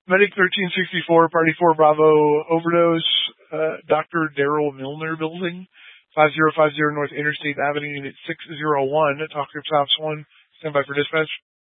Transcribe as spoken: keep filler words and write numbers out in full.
Medic thirteen sixty-four, Party four Bravo overdose, uh, Doctor Daryl Milner building, five zero five zero North Interstate Avenue, Unit six zero one, Talkative Tops one, stand by for dispatch.